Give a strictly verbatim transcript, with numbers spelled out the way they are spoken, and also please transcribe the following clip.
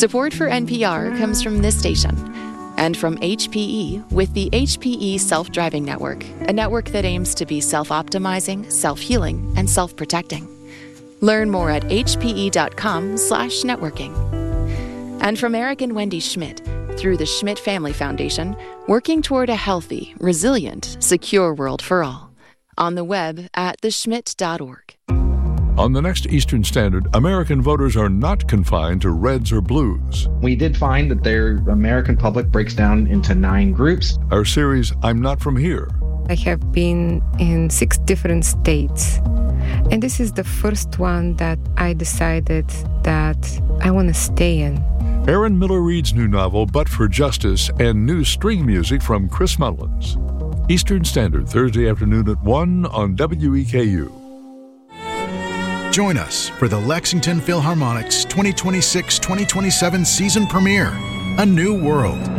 Support for N P R comes from this station and from H P E with the H P E Self-Driving Network, a network that aims to be self-optimizing, self-healing, and self-protecting. Learn more at hpe.com slash networking. And from Eric and Wendy Schmidt, through the Schmidt Family Foundation, working toward a healthy, resilient, secure world for all. On the web at the schmidt dot org. On the next Eastern Standard, American voters are not confined to reds or blues. We did find that their American public breaks down into nine groups. Our series, I'm Not From Here. I have been in six different states, and this is the first one that I decided that I want to stay in. Aaron Miller Reid's new novel, But for Justice, and new string music from Chris Mullins. Eastern Standard, Thursday afternoon at one on W E K U. Join us for the Lexington Philharmonic's twenty twenty-six twenty twenty-seven season premiere, A New World.